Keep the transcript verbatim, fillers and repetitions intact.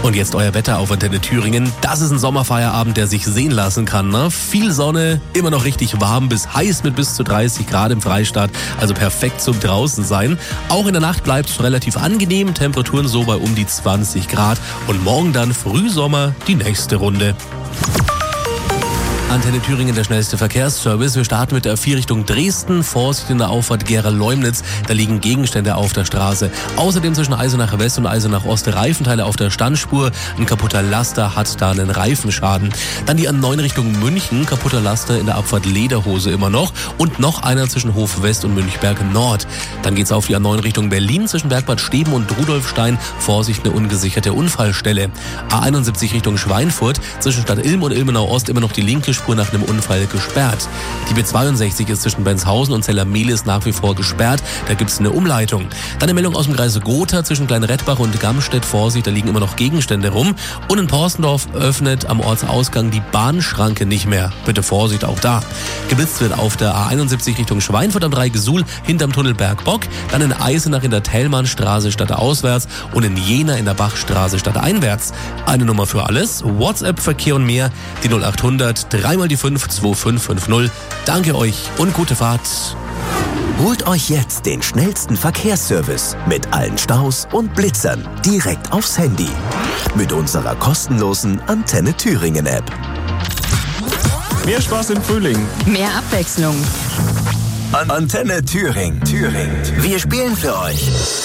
Und jetzt euer Wetter auf Antenne Thüringen. Das ist ein Sommerfeierabend, der sich sehen lassen kann. Ne? Viel Sonne, immer noch richtig warm bis heiß mit bis zu dreißig Grad im Freistaat. Also perfekt zum draußen sein. Auch in der Nacht bleibt es relativ angenehm. Temperaturen so bei um die zwanzig Grad. Und morgen dann Frühsommer die nächste Runde. Antenne Thüringen, der schnellste Verkehrsservice. Wir starten mit der vier Richtung Dresden. Vorsicht in der Auffahrt Gera-Leumnitz. Da liegen Gegenstände auf der Straße. Außerdem zwischen Eisenach West und Eisenach Ost Reifenteile auf der Standspur. Ein kaputter Laster hat da einen Reifenschaden. Dann die A neun Richtung München. Kaputter Laster in der Abfahrt Lederhose immer noch. Und noch einer zwischen Hof West und Münchberg Nord. Dann geht's auf die A neun Richtung Berlin zwischen Bergbad Steben und Rudolfstein. Vorsicht, eine ungesicherte Unfallstelle. A einundsiebzig Richtung Schweinfurt. Zwischen Stadt Ilm und Ilmenau Ost immer noch die linke Spur nach einem Unfall gesperrt. Die B zweiundsechzig ist zwischen Benshausen und Zellermehlis nach wie vor gesperrt. Da gibt's eine Umleitung. Dann eine Meldung aus dem Kreis Gotha zwischen Kleinrettbach und Gamstedt. Vorsicht, da liegen immer noch Gegenstände rum. Und in Porstendorf öffnet am Ortsausgang die Bahnschranke nicht mehr. Bitte Vorsicht auch da. Geblitzt wird auf der A einundsiebzig Richtung Schweinfurt am Dreigesuhl hinterm Tunnel Bergbock. Dann in Eisenach in der Thälmannstraße stadtauswärts und in Jena in der Bachstraße stadteinwärts. Eine Nummer für alles. WhatsApp-Verkehr und mehr. Die null achthundert drei mal die fünf zwei fünf fünf null. Danke euch und gute Fahrt. Holt euch jetzt den schnellsten Verkehrsservice mit allen Staus und Blitzern direkt aufs Handy. Mit unserer kostenlosen Antenne Thüringen App. Mehr Spaß im Frühling. Mehr Abwechslung. Antenne Thüringen. Thüringen. Wir spielen für euch.